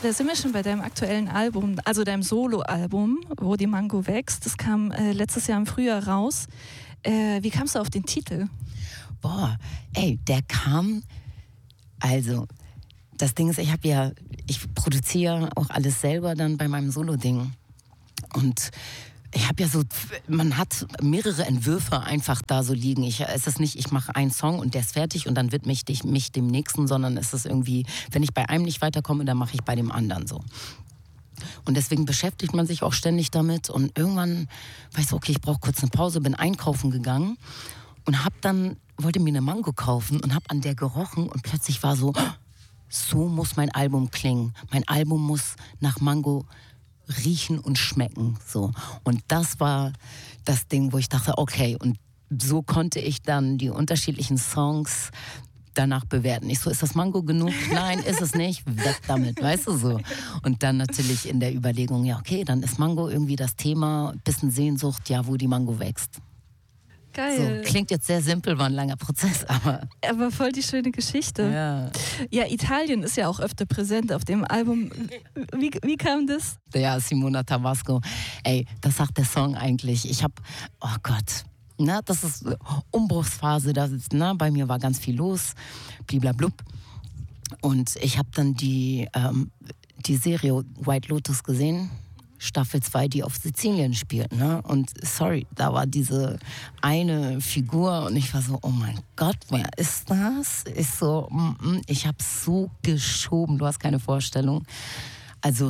Da sind wir schon bei deinem aktuellen Album, also deinem Soloalbum, Wo die Mango wächst. Das kam letztes Jahr im Frühjahr raus. Wie kamst du auf den Titel? Boah, der kam, also das Ding ist, ich produziere auch alles selber dann bei meinem Solo-Ding. Und ich habe man hat mehrere Entwürfe einfach da so liegen. Es ist nicht, ich mache einen Song und der ist fertig und dann widme ich mich dem nächsten, sondern es ist irgendwie, wenn ich bei einem nicht weiterkomme, dann mache ich bei dem anderen so. Und deswegen beschäftigt man sich auch ständig damit und irgendwann weiß ich, okay, ich brauche kurz eine Pause, bin einkaufen gegangen und wollte mir eine Mango kaufen und habe an der gerochen und plötzlich war so muss mein Album klingen. Mein Album muss nach Mango riechen und schmecken, so. Und das war das Ding, wo ich dachte, okay, und so konnte ich dann die unterschiedlichen Songs danach bewerten. Ich so, ist das Mango genug? Nein, ist es nicht. Weg damit, weißt du so. Und dann natürlich in der Überlegung, ja, okay, dann ist Mango irgendwie das Thema, bisschen Sehnsucht, ja, wo die Mango wächst. Geil. So, klingt jetzt sehr simpel, war ein langer Prozess, aber voll die schöne Geschichte. Ja, Italien ist ja auch öfter präsent auf dem Album. Wie kam das? Ja, Simona Tabasco. Das sagt der Song eigentlich. Oh Gott, das ist Umbruchsphase. Bei mir war ganz viel los, bliblablub. Und ich habe dann die Serie White Lotus gesehen. Staffel 2, die auf Sizilien spielt, ne? Und sorry, da war diese eine Figur und ich war so, oh mein Gott, wer ist das? Ich habe so geschoben, du hast keine Vorstellung. Also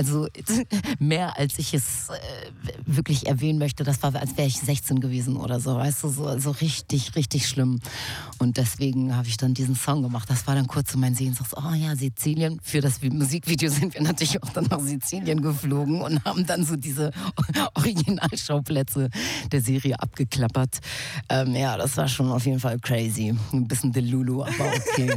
mehr als ich es wirklich erwähnen möchte, das war, als wäre ich 16 gewesen oder so, weißt du, so richtig, richtig schlimm. Und deswegen habe ich dann diesen Song gemacht. Das war dann kurz so mein Sehnsucht, oh ja, Sizilien. Für das Musikvideo sind wir natürlich auch dann nach Sizilien geflogen und haben dann so diese Originalschauplätze der Serie abgeklappert. Das war schon auf jeden Fall crazy. Ein bisschen Delulu, aber okay.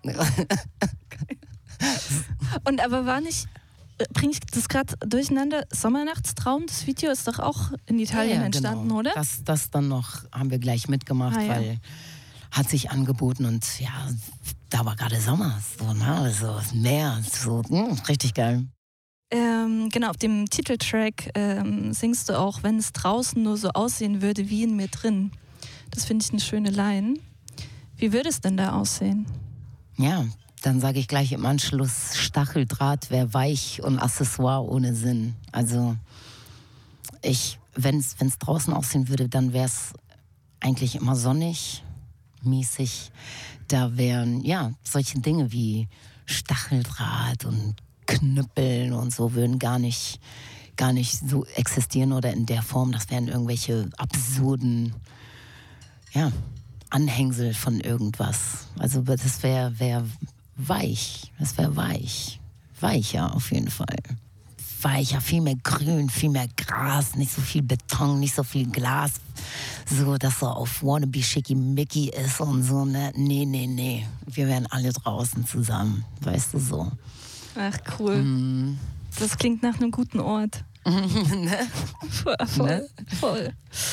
Und aber war nicht... Bringe ich das gerade durcheinander? Sommernachtstraum, das Video ist doch auch in Italien entstanden, genau. Oder? Das dann noch haben wir gleich mitgemacht, weil hat sich angeboten und ja, da war gerade Sommer, so, also Meer, so, richtig geil. Genau, auf dem Titeltrack singst du auch, wenn es draußen nur so aussehen würde wie in mir drin. Das finde ich eine schöne Line. Wie würde es denn da aussehen? Ja, dann sage ich gleich im Anschluss, Stacheldraht wäre weich und Accessoire ohne Sinn. Also wenn es draußen aussehen würde, dann wäre es eigentlich immer sonnig, mäßig. Da wären solche Dinge wie Stacheldraht und Knüppeln und so würden gar nicht so existieren oder in der Form. Das wären irgendwelche absurden Anhängsel von irgendwas. Also das wäre weich. Das wäre weich. Weicher auf jeden Fall. Weicher, viel mehr Grün, viel mehr Gras, nicht so viel Beton, nicht so viel Glas. So, dass so auf Wannabe Schickimicki ist und so, ne? Nee. Wir wären alle draußen zusammen, weißt du so. Ach, cool. Das klingt nach einem guten Ort. Ne? Voll.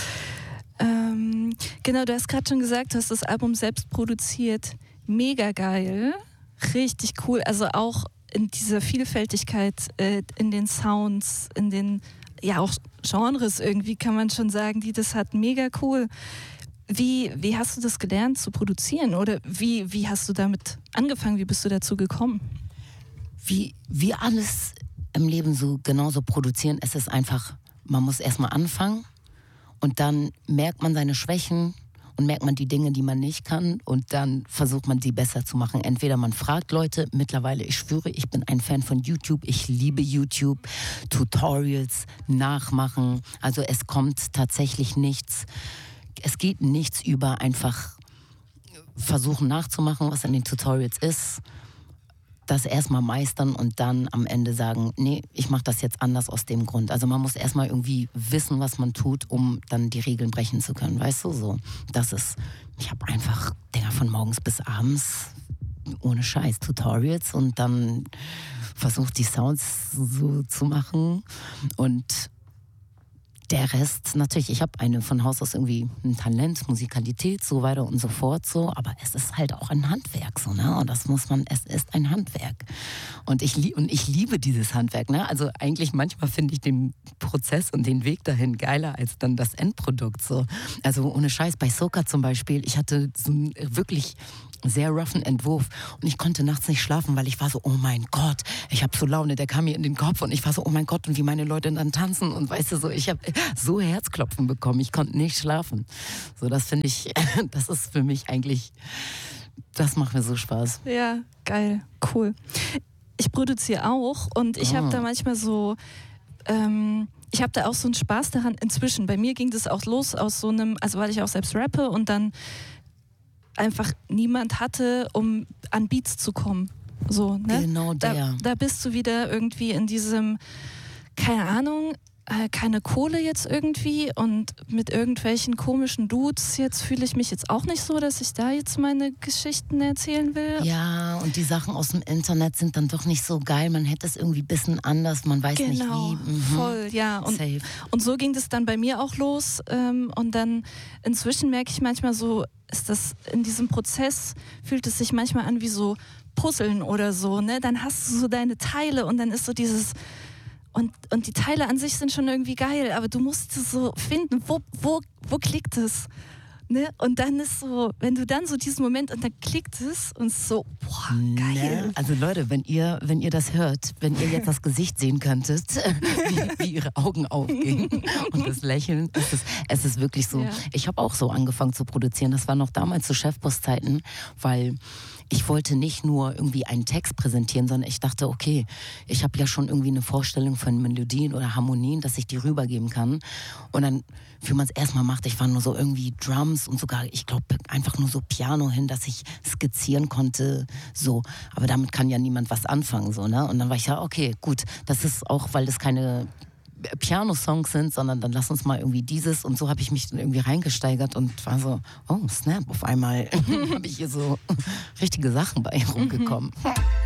Genau, du hast gerade schon gesagt, du hast das Album selbst produziert. Mega geil. Richtig cool. Also auch in dieser Vielfältigkeit, in den Sounds, in den auch Genres irgendwie, kann man schon sagen, die das hat. Mega cool. Wie hast du das gelernt zu produzieren? Oder wie hast du damit angefangen? Wie bist du dazu gekommen? Wie alles im Leben so genauso produzieren, es ist einfach, man muss erstmal anfangen und dann merkt man seine Schwächen und merkt man die Dinge, die man nicht kann und dann versucht man, sie besser zu machen. Entweder man fragt Leute, mittlerweile, ich schwöre, ich bin ein Fan von YouTube, ich liebe YouTube, Tutorials, nachmachen, also es kommt tatsächlich nichts, es geht nichts über einfach versuchen nachzumachen, was in den Tutorials ist, das erstmal meistern und dann am Ende sagen, nee, ich mache das jetzt anders aus dem Grund. Also man muss erstmal irgendwie wissen, was man tut, um dann die Regeln brechen zu können, weißt du, so. Ich habe einfach Dinger von morgens bis abends, ohne Scheiß, Tutorials und dann versucht die Sounds so zu machen und der Rest, natürlich, ich habe von Haus aus irgendwie ein Talent, Musikalität, so weiter und so fort, so, aber es ist halt auch ein Handwerk, so, ne, und es ist ein Handwerk. Und ich liebe dieses Handwerk, ne, also eigentlich manchmal finde ich den Prozess und den Weg dahin geiler als dann das Endprodukt, so. Also ohne Scheiß, bei Soca zum Beispiel, ich hatte so einen wirklich sehr roughen Entwurf und ich konnte nachts nicht schlafen, weil ich war so, oh mein Gott, ich habe so Laune, der kam mir in den Kopf und ich war so, oh mein Gott, und wie meine Leute dann tanzen und weißt du so, ich habe so Herzklopfen bekommen, ich konnte nicht schlafen. So, das finde ich, das ist für mich eigentlich, das macht mir so Spaß. Ja, geil, cool. Ich produziere auch und ich habe da manchmal so, ich habe da auch so einen Spaß daran inzwischen. Bei mir ging das auch los aus so einem, also weil ich auch selbst rappe und dann einfach niemand hatte, um an Beats zu kommen. So, ne? Genau der. Da bist du wieder irgendwie in diesem, keine Ahnung, keine Kohle jetzt irgendwie und mit irgendwelchen komischen Dudes jetzt fühle ich mich jetzt auch nicht so, dass ich da jetzt meine Geschichten erzählen will. Ja, und die Sachen aus dem Internet sind dann doch nicht so geil. Man hätte es irgendwie ein bisschen anders, man weiß nicht wie. Voll, ja. Und so ging das dann bei mir auch los. Und dann inzwischen merke ich manchmal so, ist das in diesem Prozess, fühlt es sich manchmal an wie so Puzzeln oder so, ne? Dann hast du so deine Teile und dann ist so dieses... Und die Teile an sich sind schon irgendwie geil, aber du musst es so finden, wo klickt es? Ne? Und dann ist so, wenn du dann so diesen Moment und dann klickt es und so, boah, geil. Ne? Also Leute, wenn ihr das hört, wenn ihr jetzt das Gesicht sehen könntet, wie ihre Augen aufgehen und das Lächeln, es ist wirklich so. Ja. Ich habe auch so angefangen zu produzieren, das war noch damals zu Chefboss-Zeiten, weil ich wollte nicht nur irgendwie einen Text präsentieren, sondern ich dachte, okay, ich habe ja schon irgendwie eine Vorstellung von Melodien oder Harmonien, dass ich die rübergeben kann. Und dann, wie man es erstmal macht, ich war nur so irgendwie Drums und sogar, ich glaube, einfach nur so Piano hin, dass ich skizzieren konnte, so. Aber damit kann ja niemand was anfangen, so, ne? Und dann war ich ja, okay, gut, das ist auch, weil das keine Piano-Songs sind, sondern dann lass uns mal irgendwie dieses, und so habe ich mich dann irgendwie reingesteigert und war so, oh snap, auf einmal habe ich hier so richtige Sachen bei rumgekommen.